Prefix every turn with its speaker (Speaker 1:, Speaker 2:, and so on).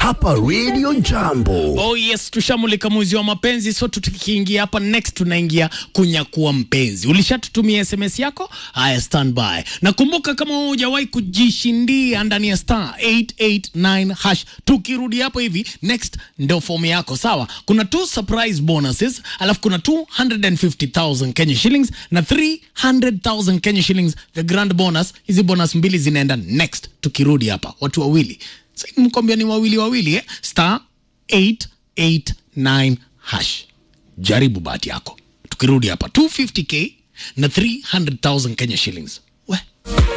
Speaker 1: hapa Radio Jambo.
Speaker 2: Oh yes, tushamulika mwezi wa mapenzi, so tukiingia hapa next tunaingia kunyakua mpenzi. Ulishatutumia SMS yako? Haya, standby. Na kumbuka kama hujawahi kujishindia ndani ya star 889 hash, tukirudi hapo hivi next ndio form yako, sawa? Kuna 2 surprise bonuses, alafu kuna 250,000 Kenya shillings na 300,000 Kenya shillings the grand bonus. Hizi bonus mbili zinaenda next tukirudi hapa. Watu wawili. Sasa mkombia ni wawili star 889 hash. Jaribu bahati yako. Tukirudi hapa 250k na 300,000 Kenya shillings.